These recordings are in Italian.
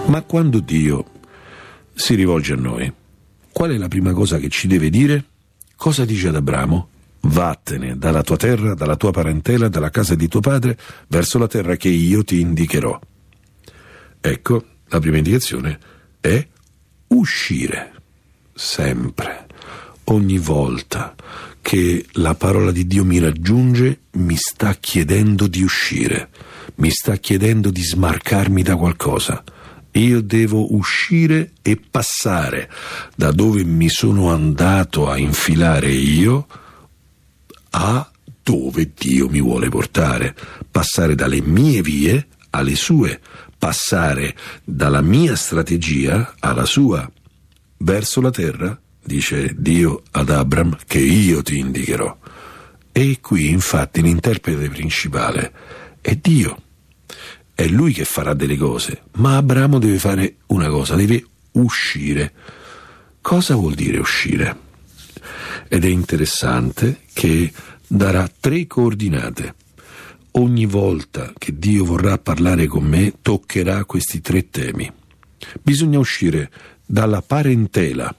Ma quando Dio si rivolge a noi, qual è la prima cosa che ci deve dire? Cosa dice ad Abramo? Vattene dalla tua terra, dalla tua parentela, dalla casa di tuo padre, verso la terra che io ti indicherò. Ecco, la prima indicazione è uscire. Sempre, ogni volta che la parola di Dio mi raggiunge, mi sta chiedendo di uscire, mi sta chiedendo di smarcarmi da qualcosa. Io devo uscire e passare da dove mi sono andato a infilare io a dove Dio mi vuole portare, passare dalle mie vie alle sue, passare dalla mia strategia alla sua, verso la terra, dice Dio ad Abram, che io ti indicherò. E qui infatti l'interprete principale è Dio. È lui che farà delle cose, ma Abramo deve fare una cosa, deve uscire. Cosa vuol dire uscire? Ed è interessante che darà 3 coordinate. Ogni volta che Dio vorrà parlare con me, toccherà questi 3 temi. Bisogna uscire dalla parentela,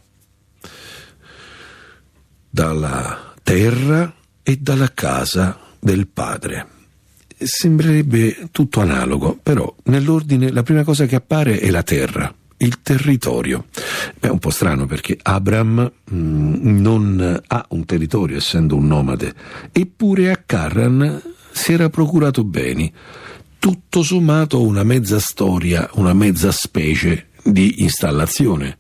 dalla terra e dalla casa del padre. Sembrerebbe tutto analogo, però nell'ordine la prima cosa che appare è la terra, il territorio. È un po' strano perché Abram non ha un territorio essendo un nomade, eppure a Carran si era procurato beni, tutto sommato una mezza storia, una mezza specie di installazione.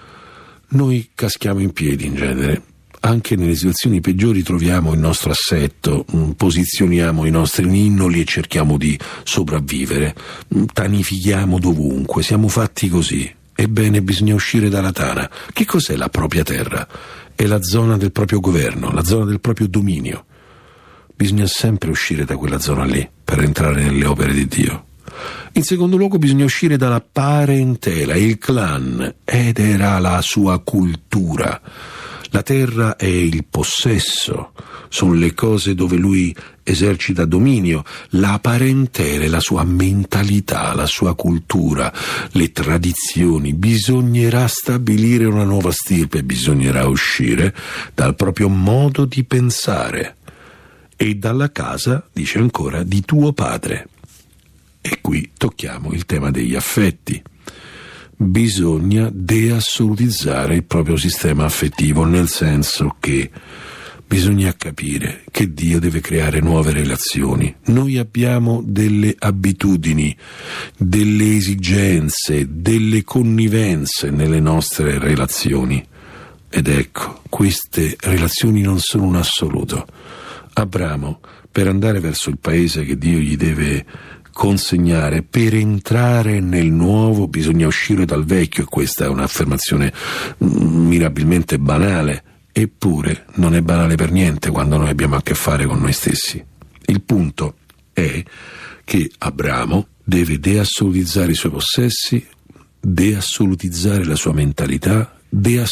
Noi caschiamo in piedi in genere. Anche nelle situazioni peggiori troviamo il nostro assetto, posizioniamo i nostri ninnoli e cerchiamo di sopravvivere, tanifichiamo dovunque, siamo fatti così. Ebbene, bisogna uscire dalla tana. Che cos'è la propria terra? È la zona del proprio governo, la zona del proprio dominio. Bisogna sempre uscire da quella zona lì per entrare nelle opere di Dio. In secondo luogo bisogna uscire dalla parentela, il clan, ed era la sua cultura. La terra è il possesso, sono le cose dove lui esercita dominio, la parentela è la sua mentalità, la sua cultura, le tradizioni. Bisognerà stabilire una nuova stirpe, bisognerà uscire dal proprio modo di pensare e dalla casa, dice ancora, di tuo padre. E qui tocchiamo il tema degli affetti. Bisogna deassolutizzare il proprio sistema affettivo, nel senso che bisogna capire che Dio deve creare nuove relazioni. Noi abbiamo delle abitudini, delle esigenze, delle connivenze nelle nostre relazioni. Ed ecco, queste relazioni non sono un assoluto. Abramo, per andare verso il paese che Dio gli deve consegnare, per entrare nel nuovo bisogna uscire dal vecchio, e questa è un'affermazione mirabilmente banale, eppure non è banale per niente quando noi abbiamo a che fare con noi stessi. Il punto è che Abramo deve deassolutizzare i suoi possessi, deassolutizzare la sua mentalità,